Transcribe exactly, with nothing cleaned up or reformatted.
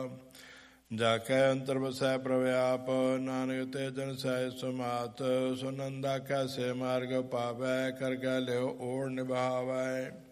ਜਾ ਕੈ ਅੰਤਰ ਵਸੈ ਪ੍ਰਭ ਆਪ, ਨਾਨਕ ਤੇ ਜਨ ਸਹਿ ਸੁਮਾਤ। ਸੁਨੰਦਾ ਕੈਸੇ ਮਾਰਗ ਪਾਵੈ, ਕਰ ਕੈ ਲਿਓ ਓੜ ਨਿਭਾਵੈ।